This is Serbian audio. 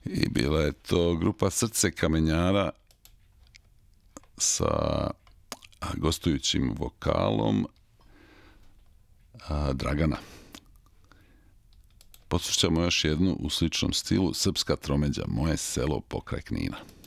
I bila je to grupa Srce kamenjara sa gostujućim vokalom Dragana. Poslušamo još jednu u sličnom stilu, Srpska tromeđa, Moje selo pokraj Knina.